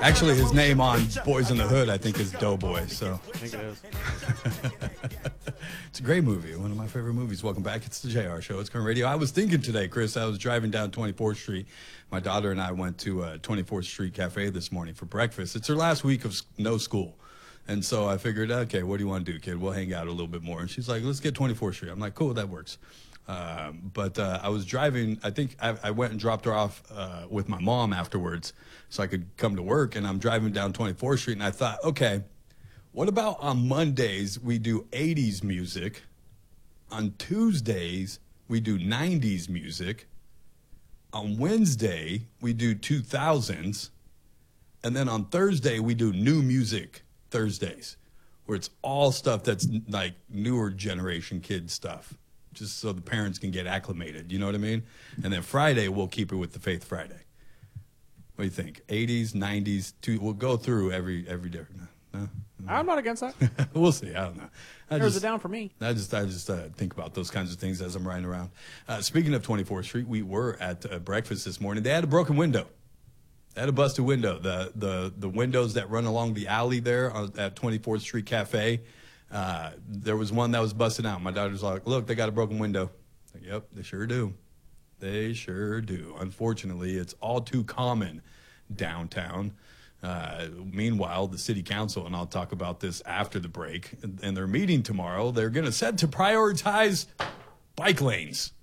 Actually, his name on Boys in the Hood, I think, is Doughboy. So I think it is. it's a great movie. One of my favorite movies. Welcome back. It's the JR Show. It's Current Radio. I was thinking today, Chris, I was driving down 24th Street. My daughter and I went to 24th Street Cafe this morning for breakfast. It's her last week of no school. And so I figured, okay, what do you want to do, kid? We'll hang out a little bit more. And she's like, let's get 24th Street. I'm like, cool, that works. But I was driving. I think I went and dropped her off with my mom afterwards so I could come to work. And I'm driving down 24th Street. And I thought, okay, what about on Mondays we do 80s music? On Tuesdays we do 90s music. On Wednesday we do 2000s. And then on Thursday we do new music Thursdays, where it's all stuff that's like newer generation kid stuff, just so the parents can get acclimated. You know what I mean? And then Friday, we'll keep it with the Faith Friday. What do you think? 80s, 90s, we'll go through every different. No? I'm not against that. We'll see. I don't know. There's a down for me. I just think about those kinds of things as I'm riding around. Speaking of 24th Street, we were at breakfast this morning. They had a broken window. They had a busted window. The windows that run along the alley there at 24th Street Cafe, there was one that was busted out. My daughter's like, look, they got a broken window. Like, yep, they sure do. They sure do. Unfortunately, it's all too common downtown. Meanwhile, the city council, and I'll talk about this after the break, and their meeting tomorrow, they're going to set to prioritize bike lanes.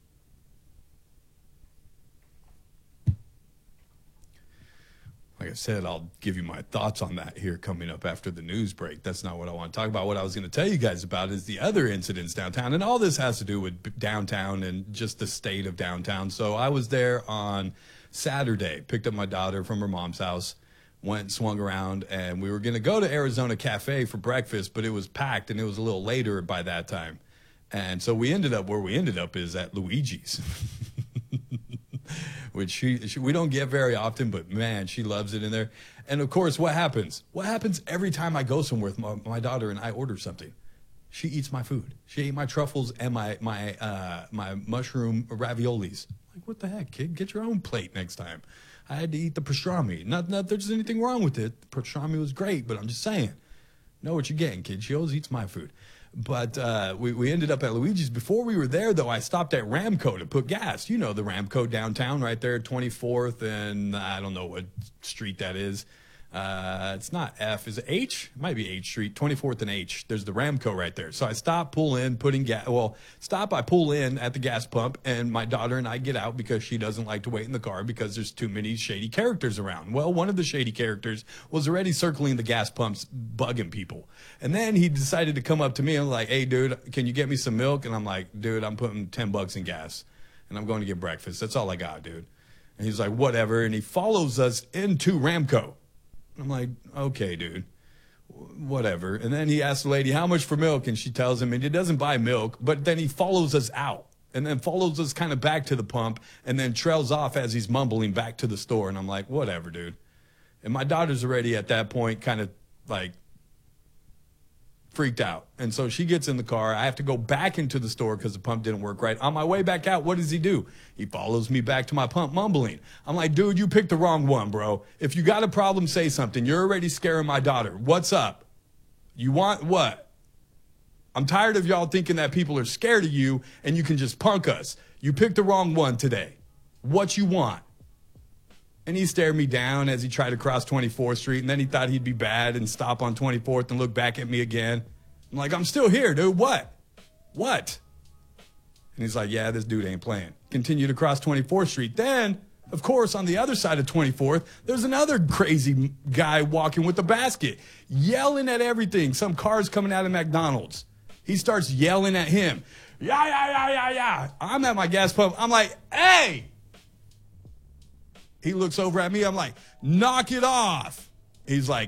Like I said, I'll give you my thoughts on that here coming up after the news break. That's not what I want to talk about. What I was going to tell you guys about is the other incidents downtown. And all this has to do with downtown and just the state of downtown. So I was there on Saturday, picked up my daughter from her mom's house, went, swung around, and we were going to go to Arizona Cafe for breakfast, but it was packed and it was a little later by that time. And so we ended up where we ended up is at Luigi's. Which we don't get very often, but man, she loves it in there. And of course, what happens? What happens every time I go somewhere with my daughter and I order something? She eats my food. She ate my truffles and my mushroom raviolis. Like, what the heck, kid? Get your own plate next time. I had to eat the pastrami. Not that there's anything wrong with it. The pastrami was great, but I'm just saying, know what you're getting, kid. She always eats my food. But we ended up at Luigi's. Before we were there, though, I stopped at Ramco to put gas. You know the Ramco downtown right there, 24th, and I don't know what street that is. It's not F. Is it H? It might be H Street, 24th and H. There's the Ramco right there. So I stop, pull in, putting gas. Well, I pull in at the gas pump, and my daughter and I get out because she doesn't like to wait in the car because there's too many shady characters around. Well, one of the shady characters was already circling the gas pumps, bugging people. And then he decided to come up to me and like, hey, dude, can you get me some milk? And I'm like, dude, I'm putting $10 in gas, and I'm going to get breakfast. That's all I got, dude. And he's like, whatever. And he follows us into Ramco. I'm like, okay, dude, whatever. And then he asks the lady, how much for milk? And she tells him, and he doesn't buy milk, but then he follows us out and then follows us kind of back to the pump and then trails off as he's mumbling back to the store. And I'm like, whatever, dude. And my daughter's already at that point kind of like freaked out. And so she gets in the car. I have to go back into the store because the pump didn't work right. On my way back out, what does he do? He follows me back to my pump mumbling. I'm like, dude, you picked the wrong one, bro. If you got a problem, say something. You're already scaring my daughter. What's up? You want what? I'm tired of y'all thinking that people are scared of you and you can just punk us. You picked the wrong one today. What you want? And he stared me down as he tried to cross 24th Street, and then he thought he'd be bad and stop on 24th and look back at me again. I'm like, I'm still here, dude. What? What? And he's like, yeah, this dude ain't playing. Continue to cross 24th Street. Then, of course, on the other side of 24th, there's another crazy guy walking with a basket, yelling at everything. Some car's coming out of McDonald's. He starts yelling at him. Yeah, yeah, yeah, yeah, yeah. I'm at my gas pump. I'm like, hey! He looks over at me. I'm like, knock it off. He's like,